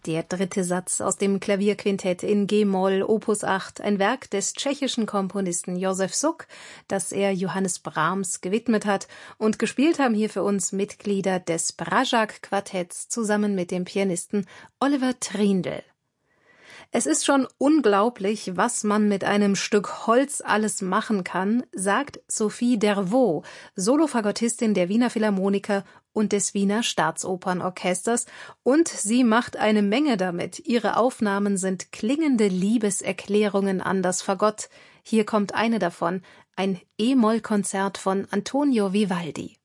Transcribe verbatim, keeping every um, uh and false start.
Der dritte Satz aus dem Klavierquintett in G-Moll Opus acht, ein Werk des tschechischen Komponisten Josef Suk, das er Johannes Brahms gewidmet hat, und gespielt haben hier für uns Mitglieder des Brašák-Quartetts zusammen mit dem Pianisten Oliver Trindl. Es ist schon unglaublich, was man mit einem Stück Holz alles machen kann, sagt Sophie Dervaux, Solofagottistin der Wiener Philharmoniker und des Wiener Staatsopernorchesters, und sie macht eine Menge damit. Ihre Aufnahmen sind klingende Liebeserklärungen an das Fagott. Hier kommt eine davon, ein E-Moll-Konzert von Antonio Vivaldi.